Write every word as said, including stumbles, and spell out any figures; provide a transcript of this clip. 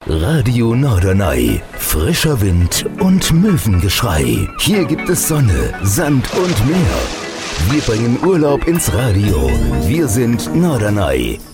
Radio Norderney. Frischer Wind und Möwengeschrei. Hier gibt es Sonne, Sand und Meer. Wir bringen Urlaub ins Radio. Wir sind Norderney.